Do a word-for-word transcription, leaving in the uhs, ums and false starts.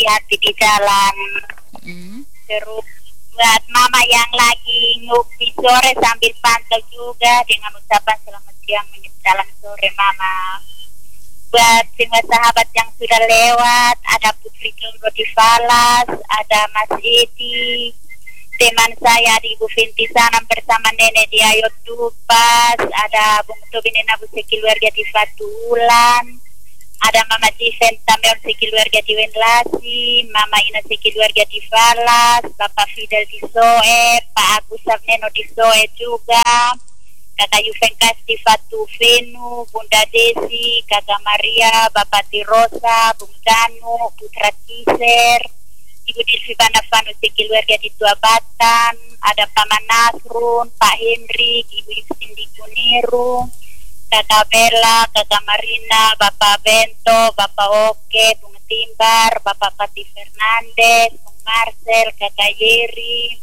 hati-hati di jalan. Mm. Terus buat mama yang lagi ngopi sore sambil pantau juga dengan ucapan selamat siang menjelang sore mama. Buat semua sahabat yang sudah lewat, ada Putri Jomblo di Falas, ada Mas Edi, teman saya di Ibu Finti Sanam bersama nenek di Ayot Dupas, ada Bung Tobin Abu sekeluarga di Fatulan, ada Mama Jiven Tameon sekeluarga di Wenlasi, Mama Ina sekeluarga di Falas, Bapak Fidel di Soe, Pak Agus Sabneno di Soe juga, Kakak Yuvenkas di Fatu Venu, Bunda Desi, Kakak Maria, Bapak Tirosa, Bung Danu, Putra Kiser, Ibu Dilvi Banafanu sekeluarga di Tua Batan, ada Paman Nasrun, Pak Hendrik, Ibu Yustin di Kuniru, Kakak Bella, Kakak Marina, Bapak Bento, Bapak Oke, Bung Timbar, Bapak Pati Fernandes, Bung Marcel, Kakak Yeri,